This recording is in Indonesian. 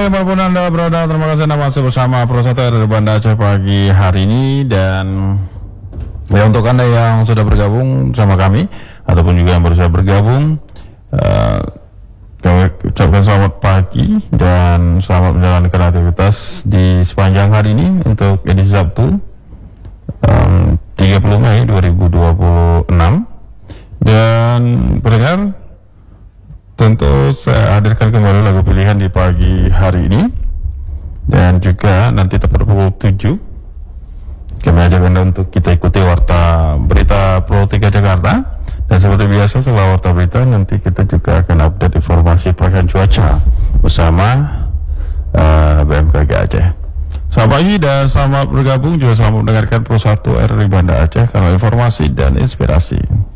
dimanapun Anda berada, terima kasih Anda masih bersama Pro 1 dari Banda Aceh pagi hari ini. Dan ya, untuk Anda yang sudah bergabung sama kami ataupun juga yang baru saja bergabung, kami ucapkan selamat pagi dan selamat menjalankan aktivitas di sepanjang hari ini untuk edisi Sabtu 30 Mei 2026. Dan pendengar, tentu saya hadirkan kembali lagu pilihan di pagi hari ini. Dan juga nanti tepat pukul 7 kami ajak Anda untuk kita ikuti warta berita Pro 3 Jakarta. Dan seperti biasa setelah warta berita nanti kita juga akan update informasi perakiraan cuaca bersama BMKG Aceh. Selamat pagi dan selamat bergabung, juga selamat mendengarkan Pro 1 RRI Banda Aceh, kanal informasi dan inspirasi.